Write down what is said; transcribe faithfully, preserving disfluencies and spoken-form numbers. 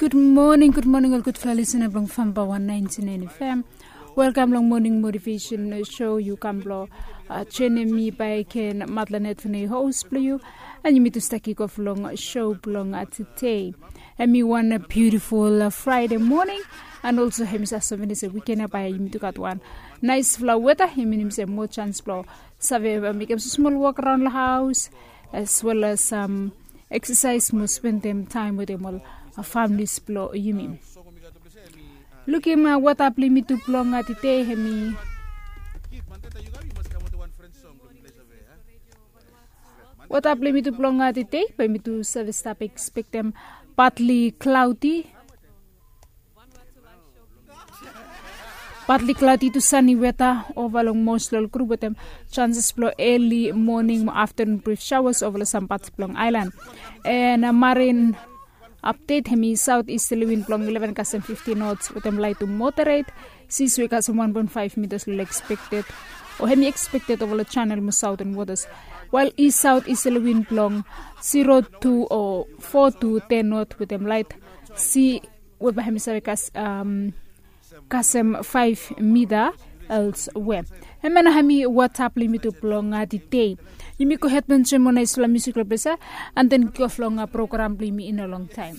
good morning, good morning, all good fellow listener from Famba one ninety-nine F M. Welcome long morning motivation show. You come blow chene me by Ken Matlanet for the host for you, and you meet to stack off long show long at today. And me one a beautiful Friday morning, and also him says seven is a weekend by you to got one nice flower weather. Him him say more chance blow. Save make a small walk around the house as well as some um, exercise. Must spend them time with them all. A family splo you mean looking at what up limit to plong at the hemi what up limit to plong at the day by me to service stop expect them partly cloudy partly cloudy to sunny weather over long most little crew with them chances blow early morning afternoon brief showers over some parts of Long Island and a marine update hemi southeasterly wind blowing eleven custom fifty knots with them light to moderate. Seas wake custom one point five meters expected. Or hemi expected over the channel mo southern waters. While east southeasterly wind blowing zero to or four to ten knot with them light. Sea with hemi um custom five meter elsewhere. Hemana hemi WhatsApp limit to blong at the day. You make a headman Simona Islam music represa and then go along a program me in a long time.